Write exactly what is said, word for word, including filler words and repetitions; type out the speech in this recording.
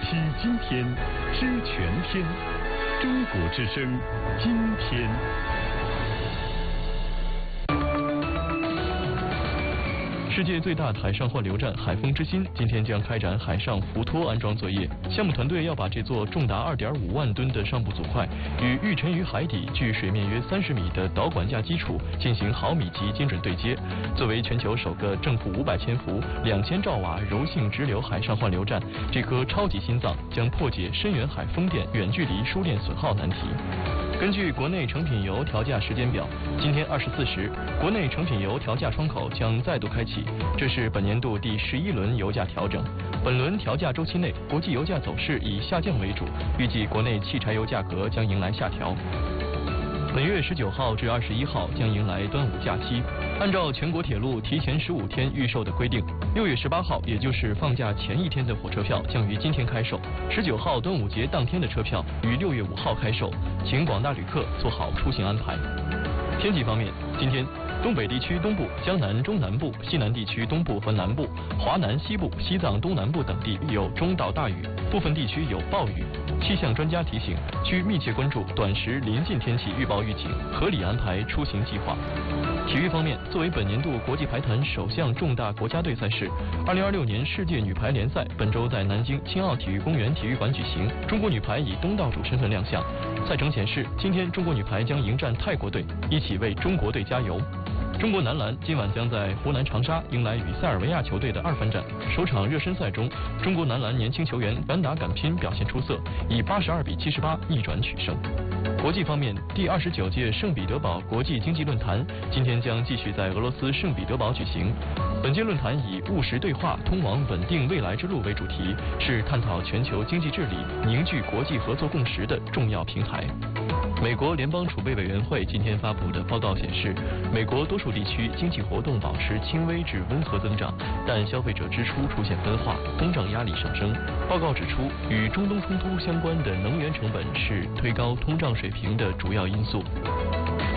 听今天，知全天。中国之声，今天。世界最大的海上换流站海丰之心今天将开展海上浮托安装作业。项目团队要把这座重达二点五万吨的上部组块与预沉于海底、距水面约三十米的导管架基础进行毫米级精准对接。作为全球首个正负五百千伏、两千兆瓦柔性直流海上换流站，这颗超级心脏将破解深远海风电远距离输电损耗难题。根据国内成品油调价时间表，今天二十四时，国内成品油调价窗口将再度开启，这是本年度第十一轮油价调整。本轮调价周期内，国际油价走势以下降为主，预计国内汽柴油价格将迎来下调。本月十九号至二十一号将迎来端午假期。按照全国铁路提前十五天预售的规定，六月十八号，也就是放假前一天的火车票将于今天开售；十九号端午节当天的车票于六月五号开售，请广大旅客做好出行安排。天气方面，今天东北地区东部、江南中南部、西南地区东部和南部、华南西部、西藏东南部等地有中到大雨，部分地区有暴雨。气象专家提醒，需密切关注短时临近天气预报预警，合理安排出行计划。体育方面，作为本年度国际排坛首项重大国家队赛事，二零二六年世界女排联赛本周在南京青奥体育公园体育馆举行，中国女排以东道主身份亮相。赛程显示，今天中国女排将迎战泰国队，一起为中国队加油。中国男篮今晚将在湖南长沙迎来与塞尔维亚球队的二番战。首场热身赛中，中国男篮年轻球员敢打敢拼，表现出色，以八十二比七十八逆转取胜。国际方面，第二十九届圣彼得堡国际经济论坛今天将继续在俄罗斯圣彼得堡举行。本届论坛以务实对话通往稳定未来之路为主题，是探讨全球经济治理、凝聚国际合作共识的重要平台。美国联邦储备委员会今天发布的报告显示，美国多数地区经济活动保持轻微至温和增长，但消费者支出出现分化，通胀压力上升。报告指出，与中东冲突相关的能源成本是推高通胀水平的主要因素。